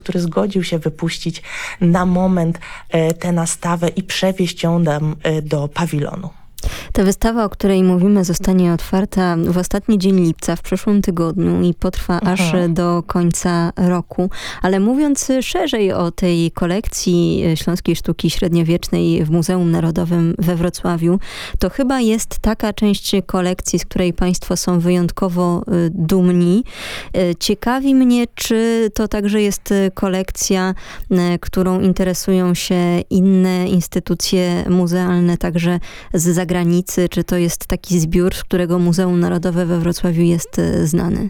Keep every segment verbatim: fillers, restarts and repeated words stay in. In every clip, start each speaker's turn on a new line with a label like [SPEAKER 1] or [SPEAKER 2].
[SPEAKER 1] który zgodził się wypuścić na moment tę nastawę i przewieźć ją tam do pawilonu.
[SPEAKER 2] Ta wystawa, o której mówimy, zostanie otwarta w ostatni dzień lipca, w przyszłym tygodniu i potrwa mhm. aż do końca roku. Ale mówiąc szerzej o tej kolekcji śląskiej sztuki średniowiecznej w Muzeum Narodowym we Wrocławiu, to chyba jest taka część kolekcji, z której państwo są wyjątkowo dumni. Ciekawi mnie, czy to także jest kolekcja, którą interesują się inne instytucje muzealne, także z zagranicy. Granicy, czy to jest taki zbiór, z którego Muzeum Narodowe we Wrocławiu jest znany?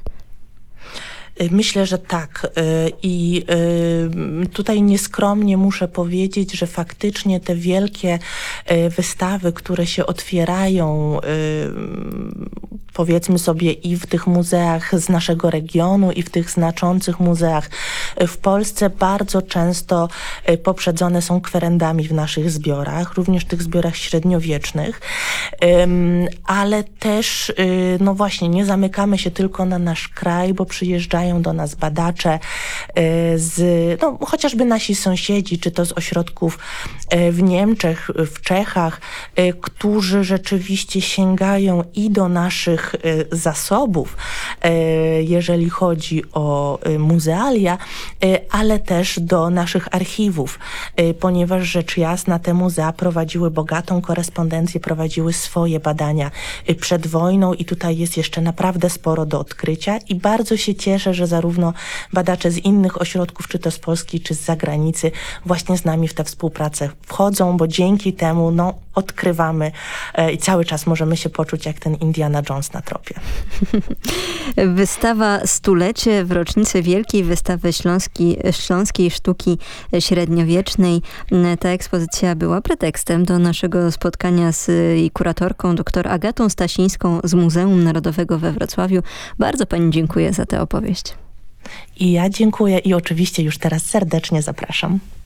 [SPEAKER 1] Myślę, że tak. I tutaj nieskromnie muszę powiedzieć, że faktycznie te wielkie wystawy, które się otwierają, powiedzmy sobie, i w tych muzeach z naszego regionu, i w tych znaczących muzeach w Polsce, bardzo często poprzedzone są kwerendami w naszych zbiorach, również w tych zbiorach średniowiecznych, ale też, no właśnie, nie zamykamy się tylko na nasz kraj, bo przyjeżdżają do nas badacze z, no, chociażby nasi sąsiedzi, czy to z ośrodków w Niemczech, w Czechach, którzy rzeczywiście sięgają i do naszych zasobów, jeżeli chodzi o muzealia, ale też do naszych archiwów, ponieważ rzecz jasna te muzea prowadziły bogatą korespondencję, prowadziły swoje badania przed wojną i tutaj jest jeszcze naprawdę sporo do odkrycia i bardzo się cieszę, że zarówno badacze z innych ośrodków, czy to z Polski, czy z zagranicy, właśnie z nami w tę współpracę wchodzą, bo dzięki temu no, odkrywamy e, i cały czas możemy się poczuć jak ten Indiana Jones na tropie.
[SPEAKER 2] Wystawa Stulecie w rocznicę Wielkiej Wystawy Śląskiej, Śląskiej Sztuki Średniowiecznej. Ta ekspozycja była pretekstem do naszego spotkania z jej kuratorką, dr Agatą Stasińską z Muzeum Narodowego we Wrocławiu. Bardzo pani dziękuję za tę opowieść.
[SPEAKER 1] I ja dziękuję i oczywiście już teraz serdecznie zapraszam.